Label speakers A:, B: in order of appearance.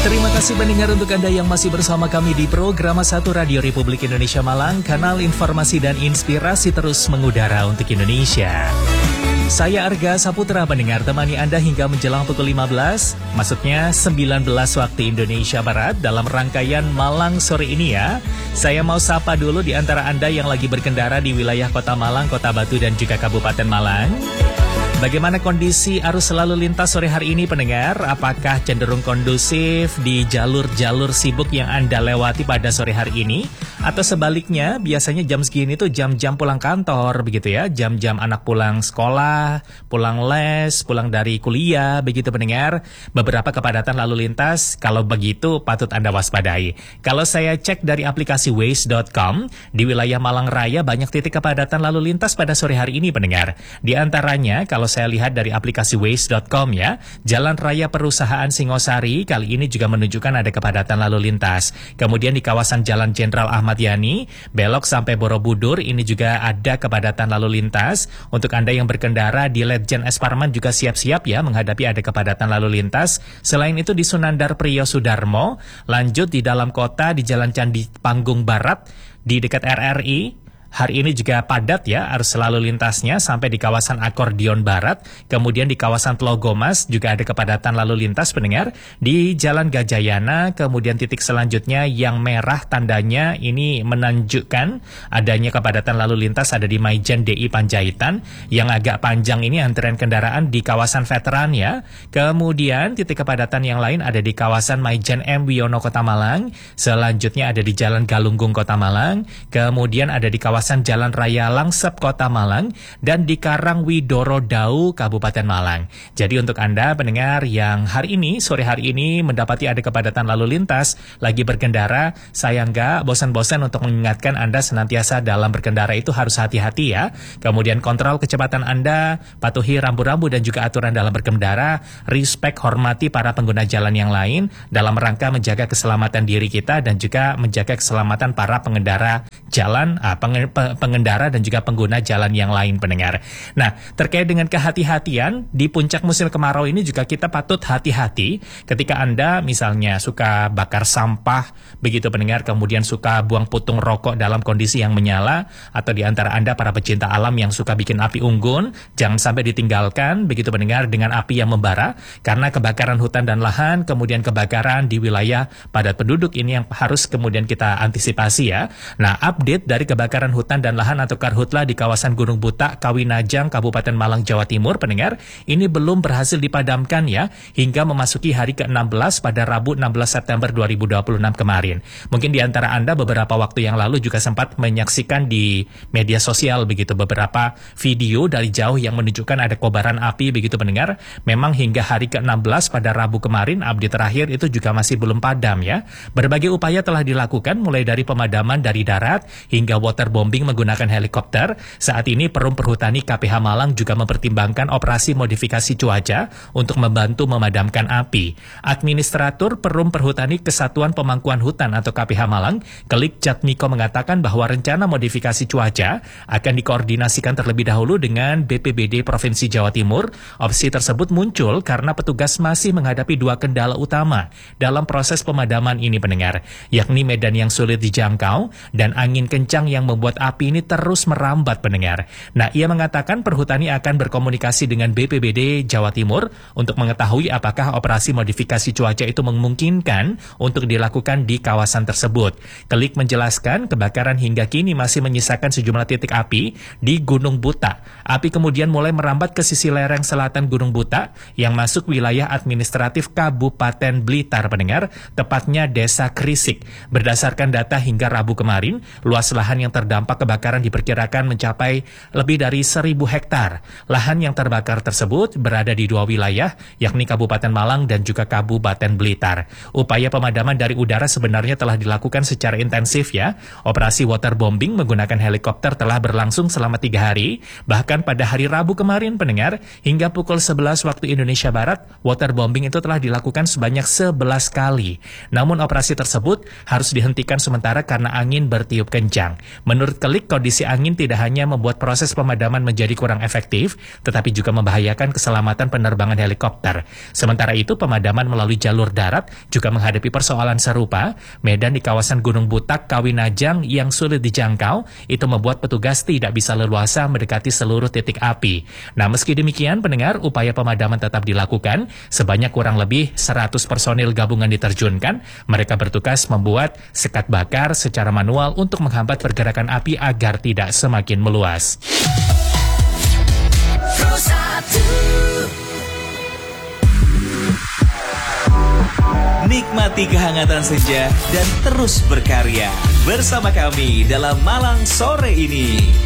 A: Terima kasih pendengar untuk Anda yang masih bersama kami di program 1 Radio Republik Indonesia Malang, kanal informasi dan inspirasi terus mengudara untuk Indonesia. Saya Arga Saputra pendengar temani Anda hingga menjelang pukul 15, maksudnya 19 waktu Indonesia Barat dalam rangkaian Malang sore ini ya. Saya mau sapa dulu di antara Anda yang lagi berkendara di wilayah Kota Malang, Kota Batu dan juga Kabupaten Malang. Bagaimana kondisi arus lalu lintas sore hari ini pendengar? Apakah cenderung kondusif di jalur-jalur sibuk yang Anda lewati pada sore hari ini? Atau sebaliknya, biasanya jam segini tuh jam-jam pulang kantor begitu ya, jam-jam anak pulang sekolah, pulang les, pulang dari kuliah, begitu pendengar. Beberapa kepadatan lalu lintas, kalau begitu patut Anda waspadai. Kalau saya cek dari aplikasi Waze.com, di wilayah Malang Raya banyak titik kepadatan lalu lintas pada sore hari ini pendengar. Di antaranya, kalau saya lihat dari aplikasi Waze.com ya, Jalan Raya Perusahaan Singosari kali ini juga menunjukkan ada kepadatan lalu lintas. Kemudian di kawasan Jalan Jenderal Ahmad Yani, belok sampai Borobudur ini juga ada kepadatan lalu lintas. Untuk Anda yang berkendara di Ledjen S. Parman juga siap-siap ya menghadapi ada kepadatan lalu lintas. Selain itu di Sunandar Priyo Sudarmo, lanjut di dalam kota di Jalan Candi Panggung Barat di dekat RRI. Hari ini juga padat ya arus lalu lintasnya sampai di kawasan Akordion Barat. Kemudian di kawasan Tlogomas juga ada kepadatan lalu lintas pendengar. Di Jalan Gajayana, kemudian titik selanjutnya yang merah tandanya ini menunjukkan adanya kepadatan lalu lintas ada di Maijen DI Panjaitan. Yang agak panjang ini antrian kendaraan di kawasan Veteran ya. Kemudian titik kepadatan yang lain ada di kawasan Maijen M. Wiono Kota Malang. Selanjutnya ada di Jalan Galunggung Kota Malang. Kemudian ada di kawasan Jalan Raya Langsep Kota Malang dan di Karangwidoro Dau Kabupaten Malang. Jadi untuk Anda pendengar yang hari ini, sore hari ini mendapati ada kepadatan lalu lintas, lagi berkendara, saya nggak bosan-bosan untuk mengingatkan Anda senantiasa dalam berkendara itu harus hati-hati ya. Kemudian kontrol kecepatan Anda, patuhi rambu-rambu dan juga aturan dalam berkendara, respect hormati para pengguna jalan yang lain dalam rangka menjaga keselamatan diri kita dan juga menjaga keselamatan para pengendara jalan, pengendara dan juga pengguna jalan yang lain pendengar. Nah, terkait dengan kehati-hatian di puncak musim kemarau ini juga kita patut hati-hati ketika Anda misalnya suka bakar sampah begitu pendengar, kemudian suka buang putung rokok dalam kondisi yang menyala, atau di antara Anda para pecinta alam yang suka bikin api unggun, jangan sampai ditinggalkan begitu pendengar dengan api yang membara karena kebakaran hutan dan lahan, kemudian kebakaran di wilayah padat penduduk ini yang harus kemudian kita antisipasi ya. Nah, update dari kebakaran hutan dan lahan atau Karhutla di kawasan Gunung Butak, Kawinajang, Kabupaten Malang, Jawa Timur, pendengar, ini belum berhasil dipadamkan ya, hingga memasuki hari ke-16 pada Rabu 16 September 2026 kemarin. Mungkin di antara Anda beberapa waktu yang lalu juga sempat menyaksikan di media sosial begitu beberapa video dari jauh yang menunjukkan ada kobaran api begitu pendengar. Memang hingga hari ke-16 pada Rabu kemarin, update terakhir itu juga masih belum padam ya. Berbagai upaya telah dilakukan mulai dari pemadaman dari darat hingga waterbombing menggunakan helikopter. Saat ini Perum Perhutani KPH Malang juga mempertimbangkan operasi modifikasi cuaca untuk membantu memadamkan api. Administratur Perum Perhutani Kesatuan Pemangkuan Hutan atau KPH Malang, Kelik Jatmiko mengatakan bahwa rencana modifikasi cuaca akan dikoordinasikan terlebih dahulu dengan BPBD Provinsi Jawa Timur. Opsi tersebut muncul karena petugas masih menghadapi dua kendala utama dalam proses pemadaman ini pendengar, yakni medan yang sulit dijangkau dan angin kencang yang membuat api ini terus merambat pendengar. Nah, ia mengatakan Perhutani akan berkomunikasi dengan BPBD Jawa Timur untuk mengetahui apakah operasi modifikasi cuaca itu memungkinkan untuk dilakukan di kawasan tersebut. Kelik menjelaskan kebakaran hingga kini masih menyisakan sejumlah titik api di Gunung Butak. Api kemudian mulai merambat ke sisi lereng selatan Gunung Butak yang masuk wilayah administratif Kabupaten Blitar pendengar, tepatnya Desa Krisik. Berdasarkan data hingga Rabu kemarin, luas lahan yang terdampak kebakaran diperkirakan mencapai lebih dari 1.000 hektar. Lahan yang terbakar tersebut berada di dua wilayah, yakni Kabupaten Malang dan juga Kabupaten Blitar. Upaya pemadaman dari udara sebenarnya telah dilakukan secara intensif ya. Operasi waterbombing menggunakan helikopter telah berlangsung selama 3 hari. Bahkan pada hari Rabu kemarin pendengar, hingga pukul 11 waktu Indonesia Barat, waterbombing itu telah dilakukan sebanyak 11 kali. Namun operasi tersebut harus dihentikan sementara karena angin bertiup kencang. Menurut Kelik, kondisi angin tidak hanya membuat proses pemadaman menjadi kurang efektif, tetapi juga membahayakan keselamatan penerbangan helikopter. Sementara itu, pemadaman melalui jalur darat juga menghadapi persoalan serupa. Medan di kawasan Gunung Butak, Kawinajang yang sulit dijangkau, itu membuat petugas tidak bisa leluasa mendekati seluruh titik api. Nah, meski demikian, pendengar, upaya pemadaman tetap dilakukan. Sebanyak kurang lebih 100 personil gabungan diterjunkan. Mereka bertugas membuat sekat bakar secara manual untuk menghambat pergerakan api agar tidak semakin meluas.
B: Nikmati kehangatan senja dan terus berkarya bersama kami dalam Malang sore ini.